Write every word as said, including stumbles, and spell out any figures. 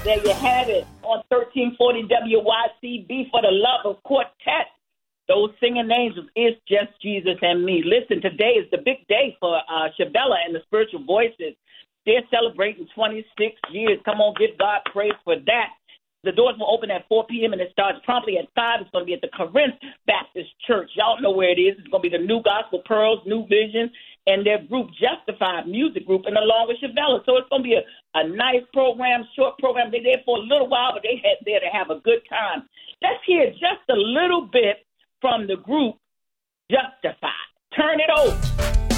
There you have it on thirteen forty W Y C B for the love of quartet. Those singing angels is just Jesus and me. Listen, today is the big day for uh, Shavella and the Spiritual Voices. They're celebrating twenty-six years. Come on, give God praise for that. The doors will open at four p.m. and it starts promptly at five. It's going to be at the Corinth Baptist Church. Y'all know where it is. It's going to be the New Gospel Pearls, New Vision, and their group, Justified Music Group, and along with Shavella. So it's going to be a, a nice program, short program. They're there for a little while, but they're there to have a good time. Let's hear just a little bit from the group Justified. Turn it over.